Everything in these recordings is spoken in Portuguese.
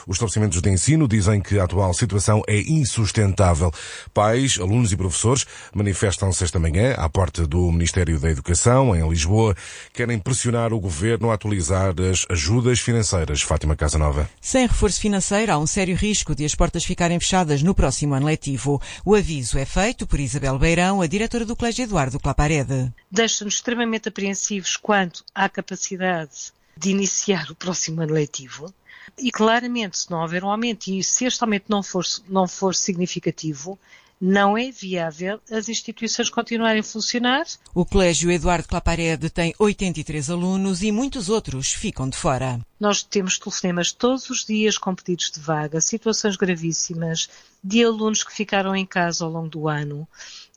Os estabelecimentos de ensino dizem que a atual situação é insustentável. Pais, alunos e professores manifestam-se esta manhã à porta do Ministério da Educação, em Lisboa. Querem pressionar o governo a atualizar as ajudas financeiras. Fátima Casanova. Sem reforço financeiro, há um sério risco de as portas ficarem fechadas no próximo ano letivo. O aviso é feito por Isabel Beirão, a diretora do Colégio Eduardo Claparede. Deixa-nos extremamente apreensivos quanto à capacidade de iniciar o próximo ano letivo e claramente se não houver um aumento e se este aumento não for significativo, não é viável as instituições continuarem a funcionar. O Colégio Eduardo Claparede tem 83 alunos e muitos outros ficam de fora. Nós temos telefonemas todos os dias com pedidos de vaga, situações gravíssimas de alunos que ficaram em casa ao longo do ano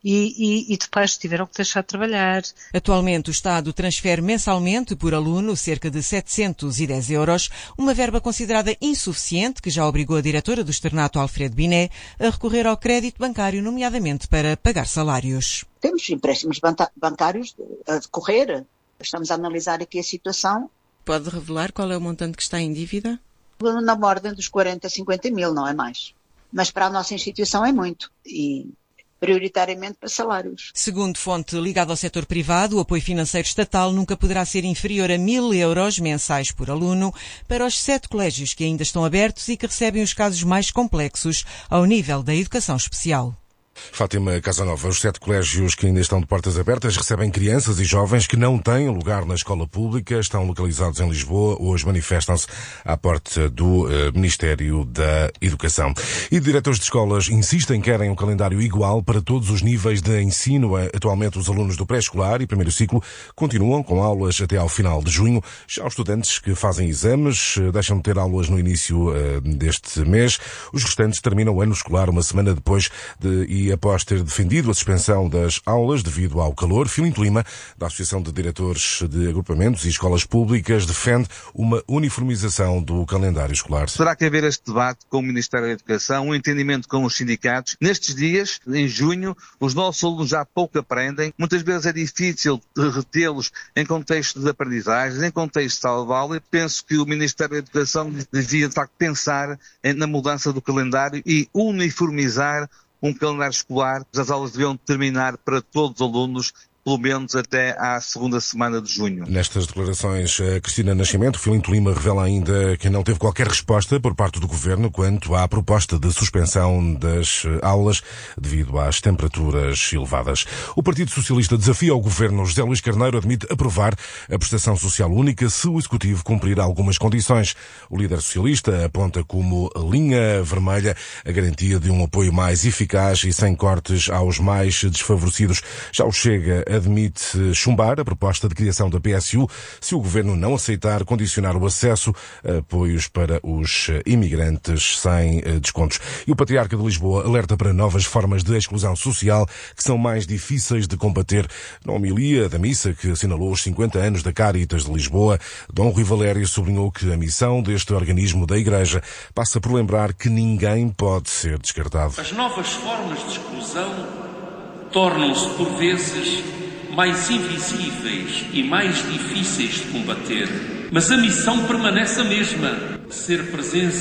e de pais que tiveram que deixar de trabalhar. Atualmente o Estado transfere mensalmente por aluno cerca de 710 euros, uma verba considerada insuficiente que já obrigou a diretora do Externato Alfredo Biné a recorrer ao crédito bancário, nomeadamente para pagar salários. Temos empréstimos bancários a decorrer. Estamos a analisar aqui a situação. Pode revelar qual é o montante que está em dívida? Na ordem dos 40 a 50 mil, não é mais. Mas para a nossa instituição é muito. E prioritariamente para salários. Segundo fonte ligada ao setor privado, o apoio financeiro estatal nunca poderá ser inferior a 1.000 euros mensais por aluno para os 7 colégios que ainda estão abertos e que recebem os casos mais complexos ao nível da educação especial. Fátima Casanova, os 7 colégios que ainda estão de portas abertas recebem crianças e jovens que não têm lugar na escola pública, estão localizados em Lisboa, hoje manifestam-se à porta do Ministério da Educação. E diretores de escolas insistem que querem um calendário igual para todos os níveis de ensino. Atualmente os alunos do pré-escolar e primeiro ciclo continuam com aulas até ao final de junho. Já os estudantes que fazem exames deixam de ter aulas no início deste mês. Os restantes terminam o ano escolar uma semana depois e após ter defendido a suspensão das aulas devido ao calor, Filinto Lima, da Associação de Diretores de Agrupamentos e Escolas Públicas, defende uma uniformização do calendário escolar. Terá que haver este debate com o Ministério da Educação, um entendimento com os sindicatos. Nestes dias, em junho, os nossos alunos já pouco aprendem. Muitas vezes é difícil retê-los em contexto de aprendizagem, em contexto de sala de aula. E penso que o Ministério da Educação devia, de facto, pensar na mudança do calendário e uniformizar um calendário escolar. As aulas deviam terminar para todos os alunos pelo menos até à segunda semana de junho. Nestas declarações, a Cristina Nascimento, Filinto Lima revela ainda que não teve qualquer resposta por parte do Governo quanto à proposta de suspensão das aulas devido às temperaturas elevadas. O Partido Socialista desafia o Governo. José Luís Carneiro admite aprovar a prestação social única se o Executivo cumprir algumas condições. O líder socialista aponta como linha vermelha a garantia de um apoio mais eficaz e sem cortes aos mais desfavorecidos. Já o Chega admite chumbar a proposta de criação da PSU se o Governo não aceitar condicionar o acesso a apoios para os imigrantes sem descontos. E o Patriarca de Lisboa alerta para novas formas de exclusão social que são mais difíceis de combater. Na homilia da missa que assinalou os 50 anos da Cáritas de Lisboa, Dom Rui Valério sublinhou que a missão deste organismo da Igreja passa por lembrar que ninguém pode ser descartado. As novas formas de exclusão tornam-se, por vezes, mais invisíveis e mais difíceis de combater. Mas a missão permanece a mesma: ser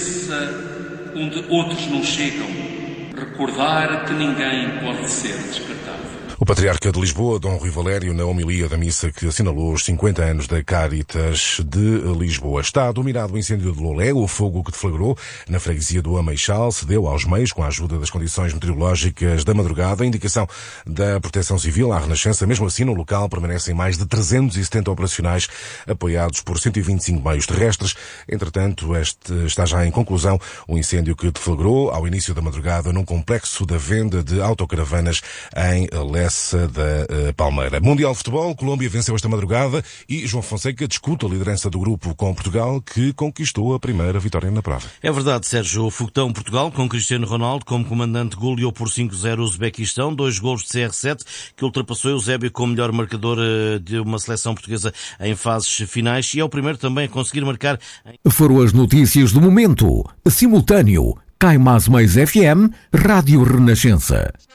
presença onde outros não chegam. Recordar que ninguém pode ser descartado. O Patriarca de Lisboa, Dom Rui Valério, na homilia da missa que assinalou os 50 anos da Cáritas de Lisboa. Está dominado o incêndio de Lolé. O fogo que deflagrou na freguesia do Ameixal cedeu aos meios com a ajuda das condições meteorológicas da madrugada. A indicação da Proteção Civil à Renascença. Mesmo assim, no local permanecem mais de 370 operacionais apoiados por 125 meios terrestres. Entretanto, este está já em conclusão o incêndio que deflagrou ao início da madrugada num complexo da venda de autocaravanas em Lessa da Palmeira. Mundial de Futebol, Colômbia venceu esta madrugada e João Fonseca discute a liderança do grupo com Portugal, que conquistou a primeira vitória na prova. É verdade, Sérgio. O foguetão Portugal, com Cristiano Ronaldo como comandante, goleou por 5-0 o Uzbequistão, 2 golos de CR7, que ultrapassou Eusébio como melhor marcador de uma seleção portuguesa em fases finais e é o primeiro também a conseguir marcar. Foram as notícias do momento. Simultâneo. Cai Mais FM, Rádio Renascença.